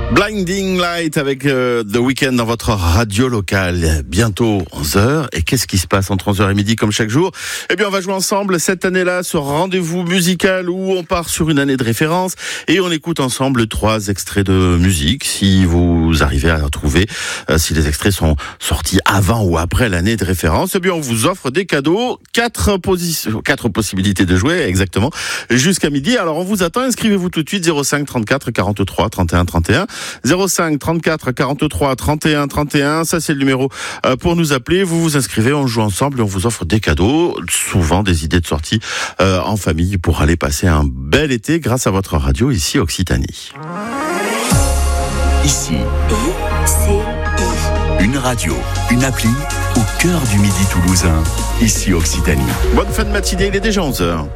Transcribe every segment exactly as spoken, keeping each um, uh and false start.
Blinding Light avec euh, The Weeknd dans votre radio locale. Bientôt onze heures. Et qu'est-ce qui se passe entre onze heures et midi comme chaque jour? Eh bien, on va jouer ensemble cette année-là ce rendez-vous musical où on part sur une année de référence et on écoute ensemble trois extraits de musique. Si vous arrivez à trouver euh, si les extraits sont sortis avant ou après l'année de référence, eh bien, on vous offre des cadeaux. Quatre, positions, quatre possibilités de jouer, exactement, jusqu'à midi. Alors, on vous attend. Inscrivez-vous tout de suite. zéro cinq trente-quatre quarante-trois trente et un trente et un. zéro cinq trente-quatre quarante-trois trente et un trente et un, ça c'est le numéro pour nous appeler. Vous vous inscrivez, on joue ensemble et on vous offre des cadeaux, souvent des idées de sortie euh, en famille pour aller passer un bel été grâce à votre radio ici Occitanie. Ici, I C I. Une radio, une appli au cœur du Midi toulousain, ici Occitanie. Bonne fin de matinée, il est déjà onze heures.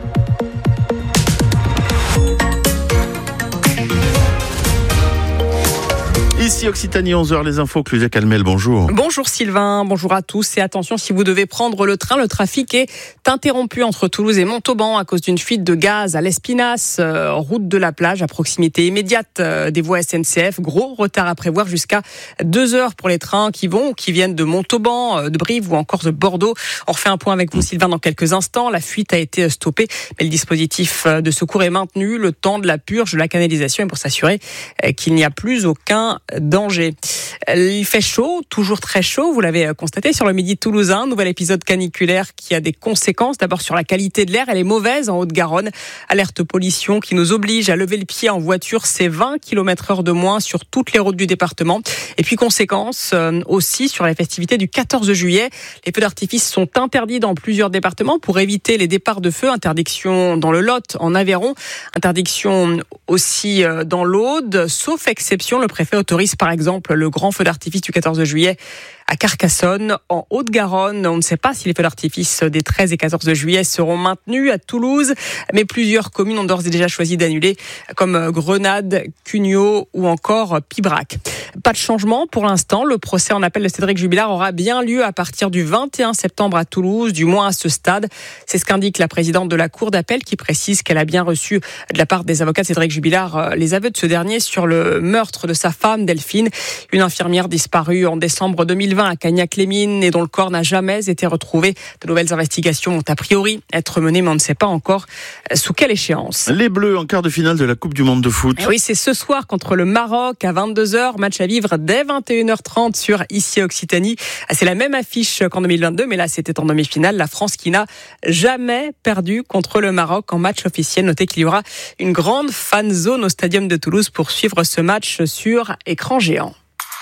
Ici Occitanie, onze heures, les infos, Claudia Calmel, bonjour. Bonjour Sylvain, bonjour à tous et attention si vous devez prendre le train, le trafic est interrompu entre Toulouse et Montauban à cause d'une fuite de gaz à l'Espinasse, euh, route de la plage à proximité immédiate euh, des voies S N C F, gros retard à prévoir jusqu'à deux heures pour les trains qui vont ou qui viennent de Montauban, euh, de Brive ou encore de Bordeaux. On refait un point avec vous Sylvain dans quelques instants, la fuite a été stoppée mais le dispositif de secours est maintenu le temps de la purge de la canalisation et pour s'assurer euh, qu'il n'y a plus aucun danger. Il fait chaud, toujours très chaud, vous l'avez constaté sur le Midi toulousain, nouvel épisode caniculaire qui a des conséquences, d'abord sur la qualité de l'air, elle est mauvaise en Haute-Garonne, alerte pollution qui nous oblige à lever le pied en voiture, c'est vingt kilomètres heure de moins sur toutes les routes du département, et puis conséquences euh, aussi sur les festivités du quatorze juillet, les feux d'artifice sont interdits dans plusieurs départements pour éviter les départs de feu, interdiction dans le Lot, en Aveyron, interdiction aussi euh, dans l'Aude, sauf exception, le préfet autorise par exemple le grand feu d'artifice du quatorze juillet à Carcassonne, en Haute-Garonne. On ne sait pas si les feux d'artifice des treize et quatorze juillet seront maintenus à Toulouse, mais plusieurs communes ont d'ores et déjà choisi d'annuler, comme Grenade, Cugnot ou encore Pibrac. Pas de changement pour l'instant. Le procès en appel de Cédric Jubilard aura bien lieu à partir du vingt et un septembre à Toulouse, du moins à ce stade. C'est ce qu'indique la présidente de la Cour d'appel qui précise qu'elle a bien reçu de la part des avocats de Cédric Jubilard les aveux de ce dernier sur le meurtre de sa femme Delphine, une infirmière disparue en décembre deux mille vingt à Cagnac-les-Mines et dont le corps n'a jamais été retrouvé. De nouvelles investigations vont a priori être menées, mais on ne sait pas encore sous quelle échéance. Les Bleus en quart de finale de la Coupe du Monde de foot. Et oui, c'est ce soir contre le Maroc à vingt-deux heures, match à vivre dès vingt et une heures trente sur ici Occitanie. C'est la même affiche qu'en deux mille vingt-deux, mais là c'était en demi-finale. La France qui n'a jamais perdu contre le Maroc en match officiel. Notez qu'il y aura une grande fan zone au Stadium de Toulouse pour suivre ce match sur écran géant.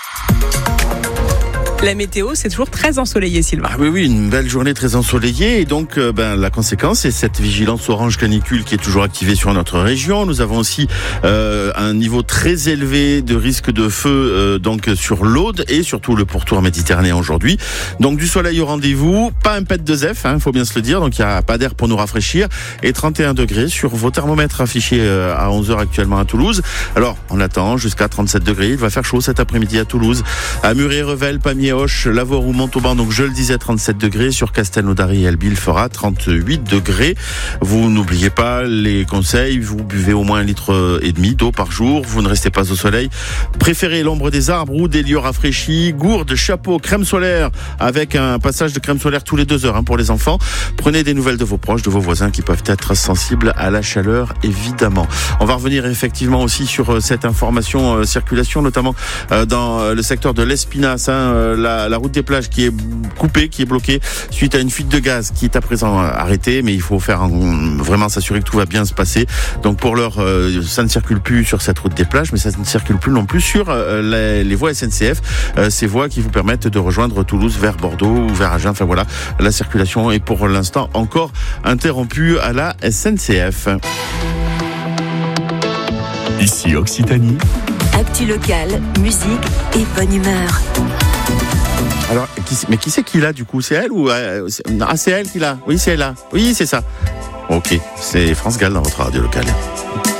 La météo, c'est toujours très ensoleillé, Sylvain. Ah oui, oui, une belle journée très ensoleillée. Et donc, euh, ben, la conséquence, c'est cette vigilance orange canicule qui est toujours activée sur notre région. Nous avons aussi euh, un niveau très élevé de risque de feu euh, donc sur l'Aude et surtout le pourtour méditerranéen aujourd'hui. Donc, du soleil au rendez-vous, pas un pet de zef, hein, faut bien se le dire. Donc, il n'y a pas d'air pour nous rafraîchir. Et trente et un degrés sur vos thermomètres affichés euh, à onze heures actuellement à Toulouse. Alors, on attend jusqu'à trente-sept degrés. Il va faire chaud cet après-midi à Toulouse. À Muret, Revel, Pamiers, Auch, Lavour ou Montauban, donc je le disais, trente-sept degrés. Sur Castelnaudary et Albi, il fera trente-huit degrés. Vous n'oubliez pas les conseils, vous buvez au moins un litre et demi d'eau par jour, vous ne restez pas au soleil. Préférez l'ombre des arbres ou des lieux rafraîchis. Gourde, chapeau, crème solaire, avec un passage de crème solaire tous les deux heures hein, pour les enfants. Prenez des nouvelles de vos proches, de vos voisins qui peuvent être sensibles à la chaleur, évidemment. On va revenir effectivement aussi sur cette information euh, circulation, notamment euh, dans le secteur de l'Espinasse, hein, euh, la, la route des plages qui est coupée, qui est bloquée suite à une fuite de gaz qui est à présent arrêtée, mais il faut faire un, vraiment s'assurer que tout va bien se passer. Donc pour l'heure, euh, ça ne circule plus sur cette route des plages, mais ça ne circule plus non plus sur euh, les, les voies S N C F, euh, ces voies qui vous permettent de rejoindre Toulouse vers Bordeaux ou vers Agen. Enfin voilà, la circulation est pour l'instant encore interrompue à la S N C F. Ici Occitanie. Actu locale, musique et bonne humeur. Alors, qui, mais qui c'est qui l'a du coup? C'est elle ou euh, c'est, ah, c'est elle qui l'a. Oui, c'est elle là. Oui, c'est ça. Ok, c'est France Gall dans votre radio locale.